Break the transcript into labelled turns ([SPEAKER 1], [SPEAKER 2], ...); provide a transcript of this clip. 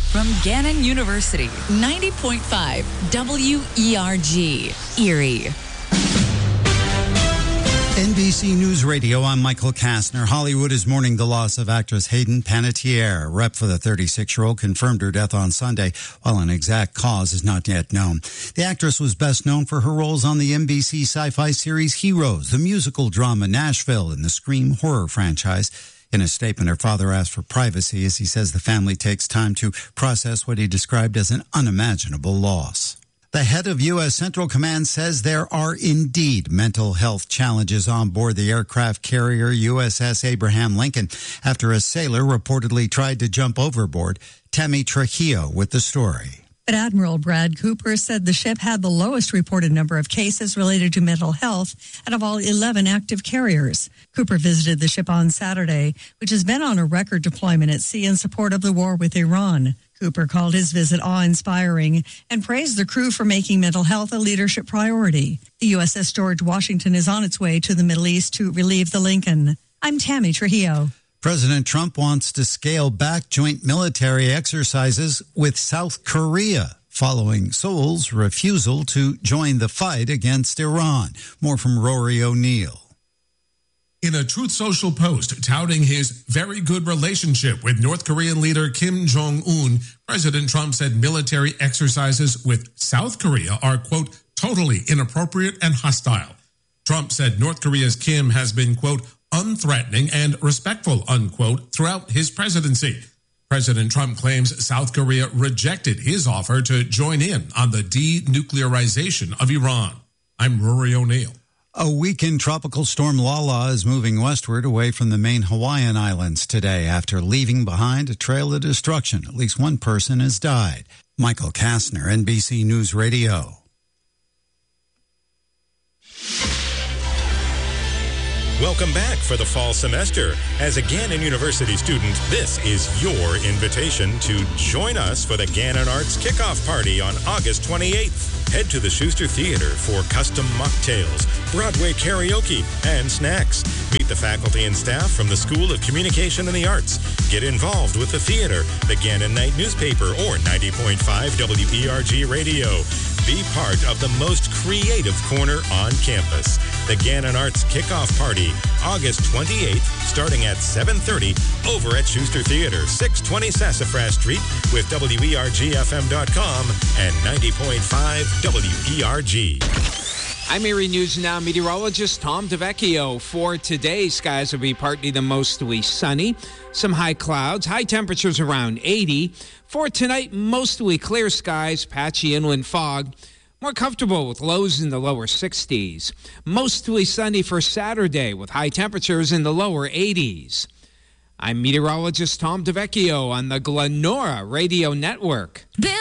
[SPEAKER 1] from Gannon University, 90.5 WERG, Erie.
[SPEAKER 2] NBC News Radio, I'm Michael Kastner. Hollywood is mourning the loss of actress Hayden Panettiere. Rep for the 36-year-old confirmed her death on Sunday, while an exact cause is not yet known. The actress was best known for her roles on the NBC sci-fi series Heroes, the musical drama Nashville, and the Scream horror franchise. In a statement, her father asked for privacy as he says the family takes time to process what he described as an unimaginable loss. The head of U.S. Central Command says there are indeed mental health challenges on board the aircraft carrier USS Abraham Lincoln after a sailor reportedly tried to jump overboard. Tammy Trujillo with the story.
[SPEAKER 3] But Admiral Brad Cooper said the ship had the lowest reported number of cases related to mental health out of all 11 active carriers. Cooper visited the ship on Saturday, which has been on a record deployment at sea in support of the war with Iran. Cooper called his visit awe-inspiring and praised the crew for making mental health a leadership priority. The USS George Washington is on its way to the Middle East to relieve the Lincoln. I'm Tammy Trujillo.
[SPEAKER 2] President Trump wants to scale back joint military exercises with South Korea following Seoul's refusal to join the fight against Iran. More from Rory O'Neill.
[SPEAKER 4] In a Truth Social post touting his very good relationship with North Korean leader Kim Jong-un, President Trump said military exercises with South Korea are, quote, totally inappropriate and hostile. Trump said North Korea's Kim has been, quote, unthreatening and respectful, unquote, throughout his presidency. President Trump claims South Korea rejected his offer to join in on the denuclearization of Iran. I'm Rory O'Neill.
[SPEAKER 2] A weakened tropical storm Lala is moving westward away from the main Hawaiian islands today after leaving behind a trail of destruction. At least one person has died. Michael Kastner, NBC News Radio.
[SPEAKER 5] Welcome back for the fall semester. As a Gannon University student, this is your invitation to join us for the Gannon Arts Kickoff Party on August 28th. Head to the Schuster Theater for custom mocktails, Broadway karaoke, and snacks. Meet the faculty and staff from the School of Communication and the Arts. Get involved with the theater, the Gannon Night newspaper, or 90.5 WERG radio. Be part of the most creative corner on campus. The Gannon Arts Kickoff Party, August 28th, starting at 7:30 over at Schuster Theater, 620 Sassafras Street, with WERGFM.com and 90.5 WERG.
[SPEAKER 6] I'm Erie News Now meteorologist Tom DeVecchio. For today, skies will be partly to mostly sunny. Some high clouds, high temperatures around 80. For tonight, mostly clear skies, patchy inland fog. More comfortable with lows in the lower 60s. Mostly sunny for Saturday with high temperatures in the lower 80s. I'm meteorologist Tom DeVecchio on the Glenora Radio Network.